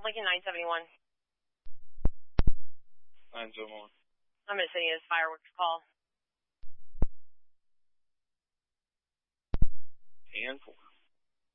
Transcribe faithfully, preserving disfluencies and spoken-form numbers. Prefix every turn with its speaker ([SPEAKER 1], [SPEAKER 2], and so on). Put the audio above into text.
[SPEAKER 1] Lincoln nine seventy-one.
[SPEAKER 2] nine seventy-one.
[SPEAKER 1] I'm going to send you this fireworks call.
[SPEAKER 2] And four.